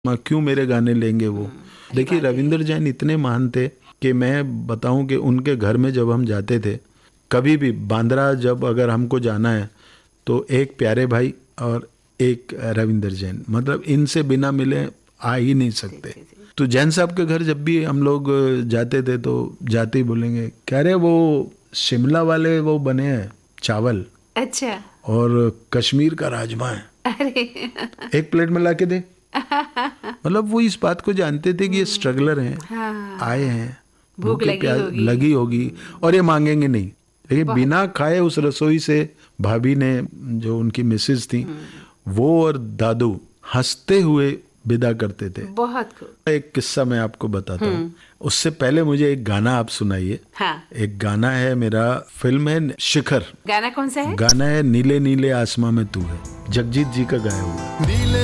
क्यों मेरे गाने लेंगे वो। देखिए रविंद्र जैन इतने महान थे कि मैं बताऊं कि उनके घर में जब हम जाते थे, कभी भी बांद्रा जब अगर हमको जाना है तो एक प्यारे भाई और एक रविंद्र जैन, मतलब इनसे बिना मिले आ ही नहीं सकते। तो जैन साहब के घर जब भी हम लोग जाते थे तो जाते ही बोलेंगे, कह रहे वो शिमला वाले वो बने हैं चावल, अच्छा, और कश्मीर का राजमा है, अरे एक प्लेट में ला के दे। मतलब वो इस बात को जानते थे कि ये स्ट्रगलर हैं, हाँ, आए हैं, भूख लगी होगी और ये मांगेंगे नहीं। लेकिन बिना खाए उस रसोई से भाभी ने, जो उनकी मिसेज थी, वो और दादू हंसते हुए विदा करते थे। बहुत खूब। एक किस्सा मैं आपको बताता हूँ, उससे पहले मुझे एक गाना आप सुनाइए। हाँ, एक गाना है मेरा, फिल्म है शिखर। गाना कौन सा है? गाना है नीले नीले आसमां में तू है, जगजीत जी का गाया हुआ।